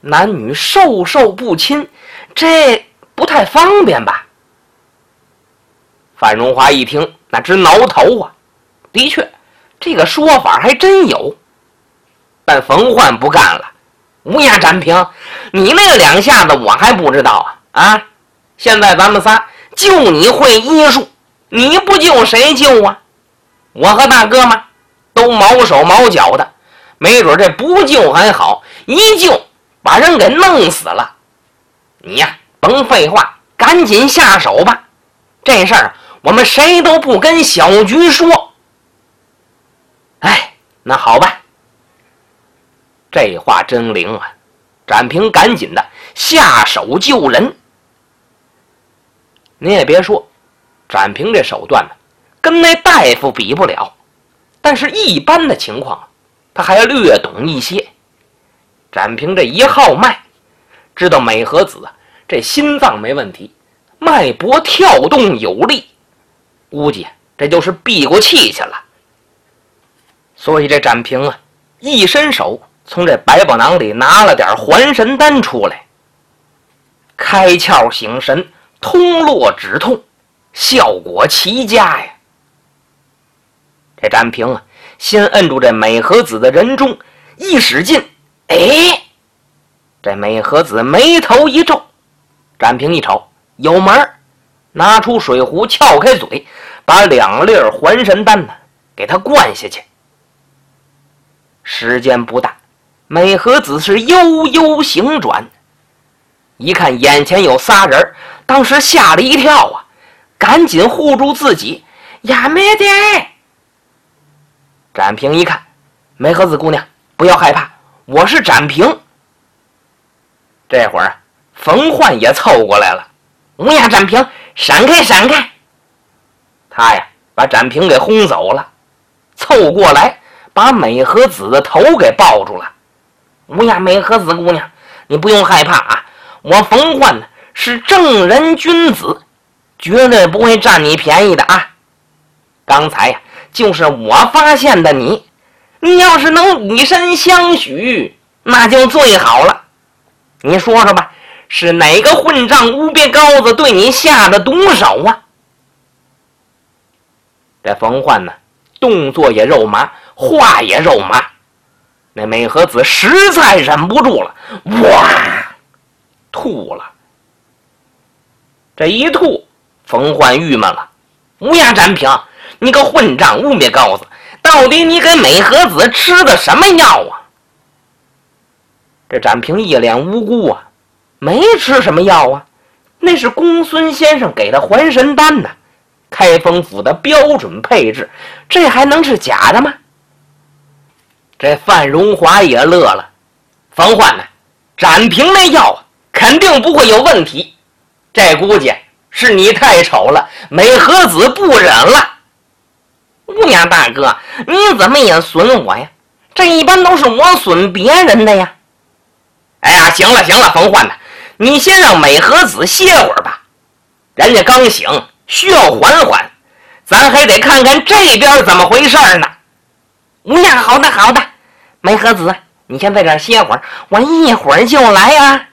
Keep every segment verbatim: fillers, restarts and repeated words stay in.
男女授受不亲，这不太方便吧？范荣华一听，那直挠头啊！的确，这个说法还真有。但冯焕不干了，乌鸦展平，你那两下子我还不知道啊！啊，现在咱们仨就你会医术，你不救谁救啊？我和大哥嘛，都毛手毛脚的，没准这不救还好，一救把人给弄死了。你呀，甭废话，赶紧下手吧。这事儿我们谁都不跟小菊说。哎，那好吧。这话真灵啊！展平赶紧的下手救人。您也别说，展平这手段呢，跟那大夫比不了，但是一般的情况他还略懂一些。展平这一号脉，知道美和子这心脏没问题，脉搏跳动有力，估计这就是闭过气去了。所以这展平啊，一伸手从这百宝囊里拿了点还神丹出来，开窍醒神，通络止痛，效果奇佳呀。这展平啊，先摁住这美和子的人中，一使劲，哎，这美和子眉头一皱，展平一瞅有门，拿出水壶撬开嘴，把两粒还神丹呢给他灌下去。时间不大，美和子是悠悠醒转，一看眼前有仨人，当时吓了一跳啊，赶紧护住自己，呀没得。展平一看，美和子姑娘不要害怕，我是展平。这会儿冯焕也凑过来了，乌鸦展平，闪开闪开。他呀把展平给轰走了，凑过来把美和子的头给抱住了。乌鸦美和子姑娘，你不用害怕啊，我冯焕呢是正人君子，绝对不会占你便宜的啊。刚才呀就是我发现的你，你要是能以身相许，那就最好了。你说说吧，是哪个混账乌鳖羔子对你下的毒手啊？这冯焕呢，动作也肉麻，话也肉麻。那美和子实在忍不住了，哇，吐了。这一吐，冯焕郁闷了，乌鸦展平，你个混账乌鳖羔子，到底你给美和子吃的什么药啊？这展平一脸无辜啊，没吃什么药啊，那是公孙先生给的还神丹呢，开封府的标准配置，这还能是假的吗？这范荣华也乐了，冯焕呢，展平那药肯定不会有问题，这估计是你太丑了，美和子不忍了。乌鸦大哥，你怎么也损我呀？这一般都是我损别人的呀。哎呀，行了行了，冯焕呢，你先让美和子歇会儿吧，人家刚醒，需要缓缓，咱还得看看这边怎么回事呢。乌鸦，好的好的，美和子，你先在这儿歇会儿，我一会儿就来啊。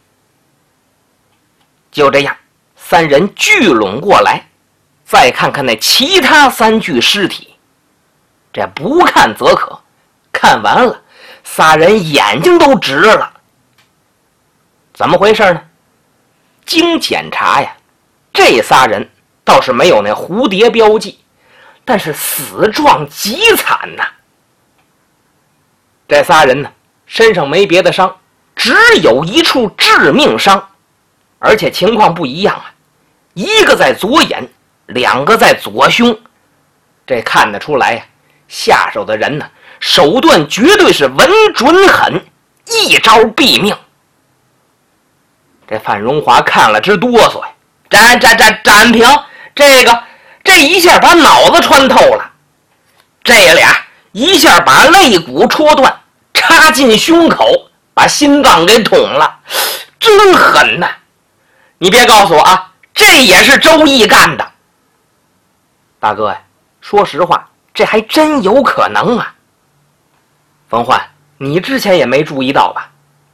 就这样，三人聚拢过来，再看看那其他三具尸体，这不看则可，看完了，仨人眼睛都直了。怎么回事呢？经检查呀，这仨人倒是没有那蝴蝶标记，但是死状极惨呐、啊。这仨人呢，身上没别的伤，只有一处致命伤，而且情况不一样啊，一个在左眼，两个在左胸。这看得出来呀、啊，下手的人呢，手段绝对是稳准狠，一招毙命。这范荣华看了直哆嗦呀，展展展展平，这个这一下把脑子穿透了，这俩一下把肋骨戳断，插进胸口，把心脏给捅了，真狠呐、啊！你别告诉我啊，这也是周易干的。大哥呀，说实话，这还真有可能啊。冯焕，你之前也没注意到吧？